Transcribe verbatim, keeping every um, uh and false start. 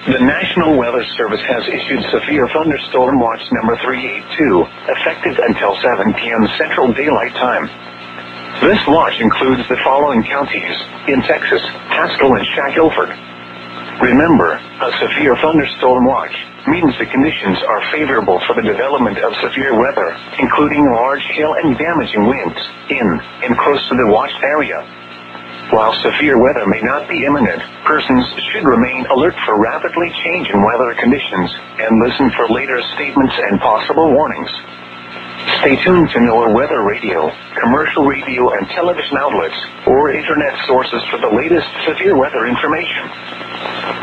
The National Weather Service has issued severe thunderstorm watch number three eighty-two, effective until seven p.m. Central Daylight Time. This watch includes the following counties in Texas: Haskell and Shackelford. Remember, a severe thunderstorm watch means the conditions are favorable for the development of severe weather, including large hail and damaging winds, in and close to the watched area. While severe weather may not be imminent, persons should remain alert for rapidly changing weather conditions and listen for later statements and possible warnings. Stay tuned to NOAA Weather Radio, commercial radio and television outlets, or internet sources for the latest severe weather information.